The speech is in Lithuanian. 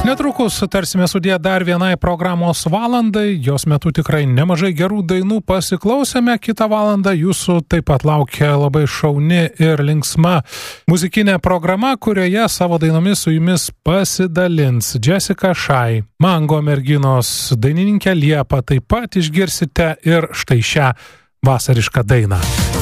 Netrukus tarsime sudė dar vienai programos valandai, jos metu tikrai nemažai gerų dainų pasiklausėme, kitą valandą jūsų taip pat laukia labai šauni ir linksma muzikinė programa, kurioje savo dainomis su jumis pasidalins Jessica Shy, Mango merginos, dainininkė Liepa, taip pat išgirsite ir štai šią vasarišką dainą.